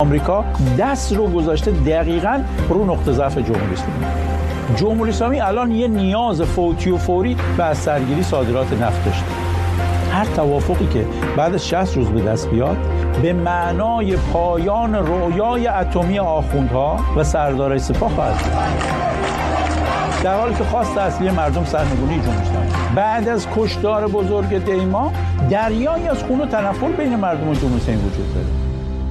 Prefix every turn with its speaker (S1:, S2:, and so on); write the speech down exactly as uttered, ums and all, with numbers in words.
S1: آمریکا دست رو گذاشته دقیقاً رو نقطه ضعف جمهوری اسلامی. جمهوری اسلامی الان یه نیاز فوتی و فوری به از سرگیری صادرات نفت داشته. هر توافقی که بعد از شصت روز به دست بیاد به معنای پایان رویای اتمی آخوندها و سردارای سپاه خواهد بود. در حالی که خواست اصلی مردم سرنگونی جمهوری اسلامی. بعد از کشتار بزرگ دیما دریایی از خون و تنفر بین مردم و جمهوری اسلامی وجود داره.